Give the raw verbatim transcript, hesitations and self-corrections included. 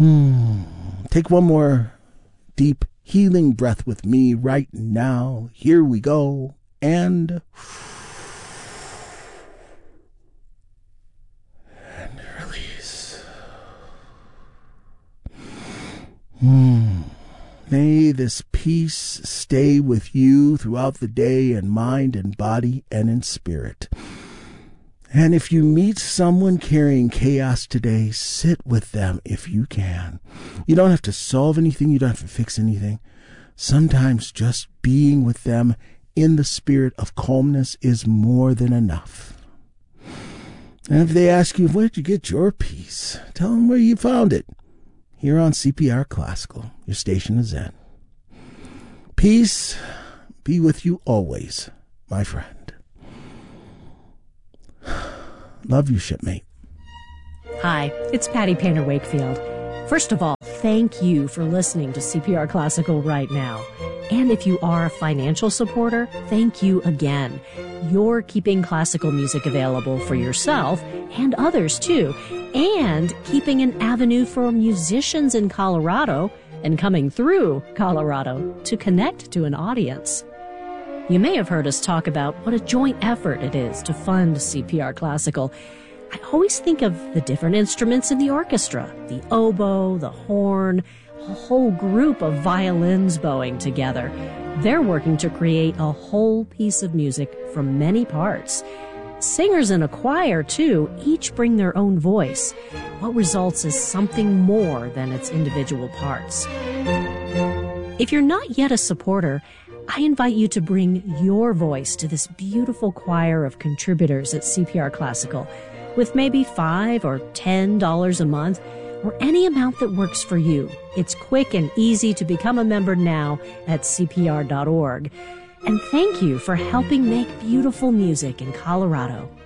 Hmm. Take one more deep healing breath with me right now. Here we go. And... and release. Hmm. May this peace stay with you throughout the day in mind and body and in spirit. And if you meet someone carrying chaos today, sit with them if you can. You don't have to solve anything. You don't have to fix anything. Sometimes just being with them in the spirit of calmness is more than enough. And if they ask you, where did you get your peace? Tell them where you found it. Here on C P R Classical, your station is Zen. Peace be with you always, my friend. Love you, shipmate. Hi, it's Patty Painter Wakefield. First of all, thank you for listening to C P R Classical right now. And if you are a financial supporter, thank you again. You're keeping classical music available for yourself and others too, and keeping an avenue for musicians in Colorado and coming through Colorado to connect to an audience. You may have heard us talk about what a joint effort it is to fund C P R Classical. I always think of the different instruments in the orchestra, the oboe, the horn, a whole group of violins bowing together. They're working to create a whole piece of music from many parts. Singers in a choir, too, each bring their own voice. What results is something more than its individual parts. If you're not yet a supporter, I invite you to bring your voice to this beautiful choir of contributors at C P R Classical with maybe five or ten dollars a month, or any amount that works for you. It's quick and easy to become a member now at C P R dot org. And thank you for helping make beautiful music in Colorado.